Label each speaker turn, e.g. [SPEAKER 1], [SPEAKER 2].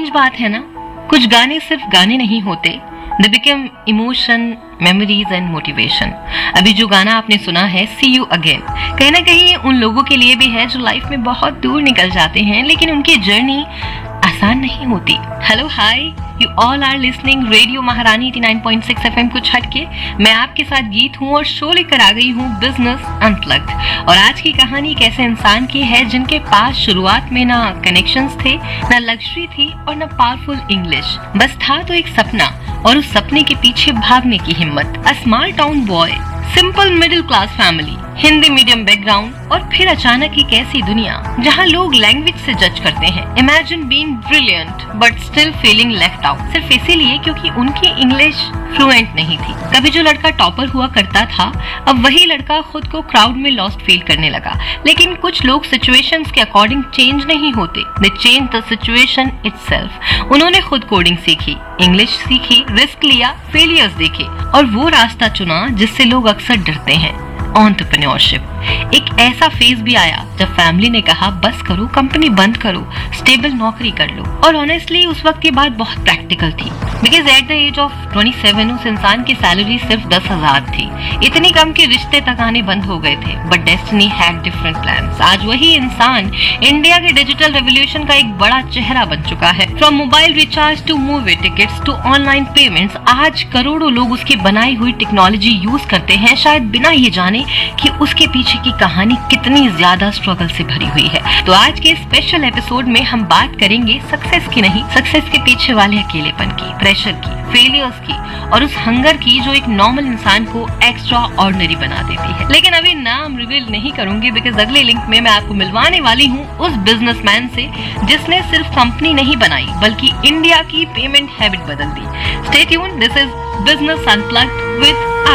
[SPEAKER 1] Strange बात है ना, कुछ गाने सिर्फ गाने नहीं होते, they become emotion, memories and motivation. अभी जो गाना आपने सुना है सी यू अगेन, कहीं ना कहीं उन लोगों के लिए भी है जो लाइफ में बहुत दूर निकल जाते हैं, लेकिन उनकी जर्नी आसान नहीं होती। Hello hi, you all are listening radio महारानी 89.6 FM कुछ हटके। मैं आपके साथ गीत हूँ और शो लेकर आ गई हूँ बिजनेस अनप्लग्ड। और आज की कहानी एक ऐसे इंसान की है जिनके पास शुरुआत में ना कनेक्शंस थे, ना लग्जरी थी और ना पावरफुल इंग्लिश, बस था तो एक सपना और उस सपने के पीछे भागने की हिम्मत। A small town boy, simple middle class family, Hindi medium background और फिर अचानक एक ऐसी दुनिया जहां लोग लैंग्वेज से जज करते हैं। Imagine being brilliant but still feeling left out, सिर्फ इसीलिए क्योंकि उनकी इंग्लिश फ्लुएंट नहीं थी। कभी जो लड़का टॉपर हुआ करता था, अब वही लड़का खुद को क्राउड में लॉस्ट फील करने लगा। लेकिन कुछ लोग सिचुएशंस के अकॉर्डिंग चेंज नहीं होते, दे चेंज द सिचुएशन इटसेल्फ। उन्होंने खुद कोडिंग सीखी, इंग्लिश सीखी, रिस्क लिया, फेलियर्स देखे और वो रास्ता चुना जिससे लोग अक्सर डरते हैं, एंटरप्रेन्योरशिप। एक ऐसा फेज भी आया जब फैमिली ने कहा बस करो, कंपनी बंद करो, स्टेबल नौकरी कर लो। और ऑनेस्टली उस वक्त की बात बहुत प्रैक्टिकल थी, because at the age of 27 उस इंसान की सैलरी सिर्फ 10,000 थी। इतनी कम के रिश्ते तक आने बंद हो गए थे, but destiny had different plans. आज वही इंसान इंडिया के डिजिटल रेवोल्यूशन का एक बड़ा चेहरा बन चुका है। From mobile recharge two movie tickets to online payments, आज करोड़ों लोग उसकी बनाई हुई टेक्नोलॉजी यूज करते हैं, शायद बिना ये जाने कि उसके पीछे की कहानी कितनी ज्यादा स्ट्रगल से भरी हुई है। तो आज के स्पेशल एपिसोड में हम बात करेंगे सक्सेस की नहीं, सक्सेस के पीछे वाले अकेलेपन की, प्रेशर की, फेलियर्स की और उस हंगर की जो एक नॉर्मल इंसान को एक्स्ट्रा ऑर्डिनरी बना देती है। लेकिन अभी नाम रिवील नहीं करूंगी, बिकॉज अगले लिंक में मैं आपको मिलवाने वाली हूँ उस बिजनेसमैन से जिसने सिर्फ कंपनी नहीं बनाई बल्कि इंडिया की पेमेंट हैबिट बदल दी। Stay tuned, this is business unplugged with